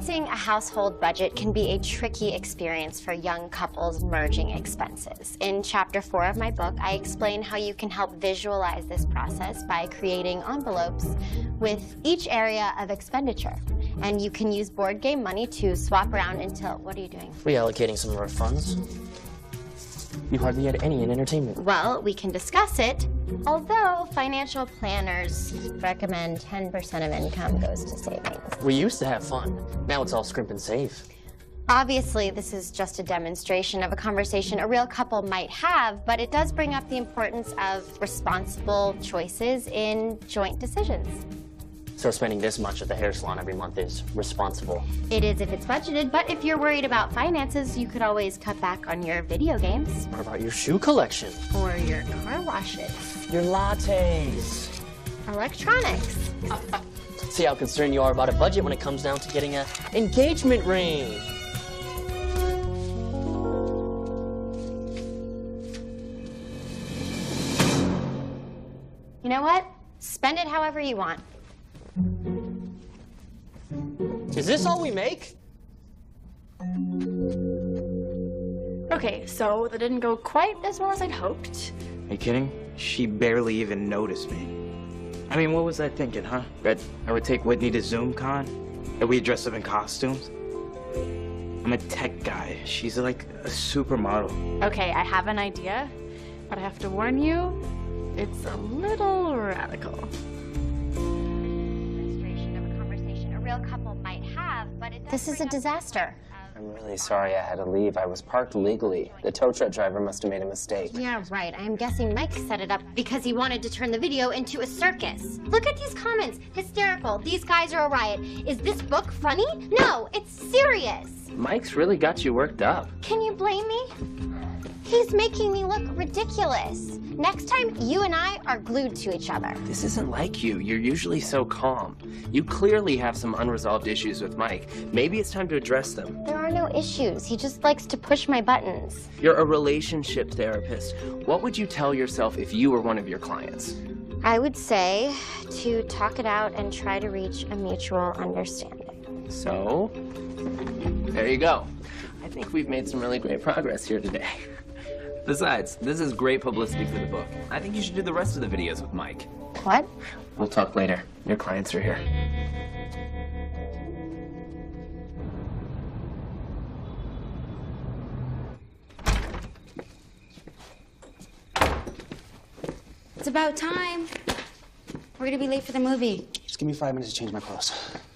Balancing a household budget can be a tricky experience for young couples merging expenses. In Chapter 4 of my book, I explain how you can help visualize this process by creating envelopes with each area of expenditure. And you can use board game money to swap around until... What are you doing? Reallocating some of our funds. You hardly had any in entertainment. Well, we can discuss it. Although financial planners recommend 10% of income goes to savings. We used to have fun. Now it's all scrimp and save. Obviously, this is just a demonstration of a conversation a real couple might have, but it does bring up the importance of responsible choices in joint decisions. So spending this much at the hair salon every month is responsible. It is if it's budgeted, but if you're worried about finances, you could always cut back on your video games. What about your shoe collection? Or your car washes. Your lattes. Electronics. See how concerned you are about a budget when it comes down to getting an engagement ring. You know what? Spend it however you want. Is this all we make? Okay, so that didn't go quite as well as I'd hoped. Are you kidding? She barely even noticed me. I mean, what was I thinking, huh? That I would take Whitney to ZoomCon? That we'd dress up in costumes? I'm a tech guy. She's like a supermodel. Okay, I have an idea, but I have to warn you, it's a little radical. Couple might have, but this is a disaster. I'm really sorry I had to leave. I was parked legally. The tow truck driver must have made a mistake. Yeah, right. I'm guessing Mike set it up because he wanted to turn the video into a circus. Look at these comments. Hysterical. These guys are a riot. Is this book funny? No, it's serious. Mike's really got you worked up. Can you blame me? He's making me look ridiculous. Next time, you and I are glued to each other. This isn't like you. You're usually so calm. You clearly have some unresolved issues with Mike. Maybe it's time to address them. There are no issues. He just likes to push my buttons. You're a relationship therapist. What would you tell yourself if you were one of your clients? I would say to talk it out and try to reach a mutual understanding. So, there you go. I think we've made some really great progress here today. Besides, this is great publicity for the book. I think you should do the rest of the videos with Mike. What? We'll talk later. Your clients are here. It's about time. We're gonna be late for the movie. Just give me 5 minutes to change my clothes.